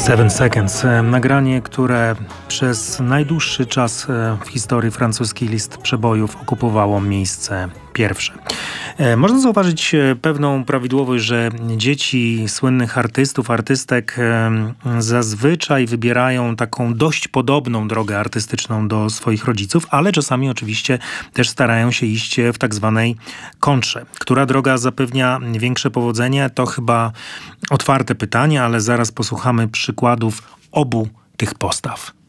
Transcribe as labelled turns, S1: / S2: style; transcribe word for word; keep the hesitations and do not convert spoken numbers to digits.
S1: Seven Seconds. Nagranie, które przez najdłuższy czas w historii francuski list przebojów okupowało miejsce pierwsze. Można zauważyć pewną prawidłowość, że dzieci słynnych artystów, artystek zazwyczaj wybierają taką dość podobną drogę artystyczną do swoich rodziców, ale czasami oczywiście też starają się iść w tak zwanej kontrze. Która droga zapewnia większe powodzenie? To chyba otwarte pytanie, ale zaraz posłuchamy przykładów obu tych postaw.